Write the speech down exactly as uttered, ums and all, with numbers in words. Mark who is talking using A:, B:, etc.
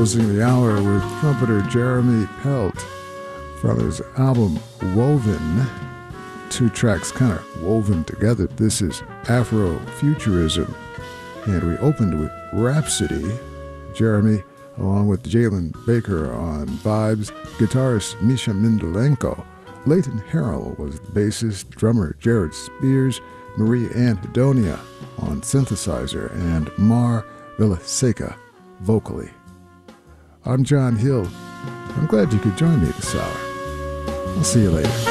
A: Closing the hour with trumpeter Jeremy Pelt from his album Woven. Two tracks kind of woven together. This is Afrofuturism. And we opened with Rhapsody. Jeremy, along with Jalen Baker on vibes, guitarist Misha Mindelenko. Leighton Harrell was the bassist, drummer Jared Spears, Marie Anhedonia on synthesizer, and Mar Villaseca vocally. I'm John Hill. I'm glad you could join me this hour. I'll see you later.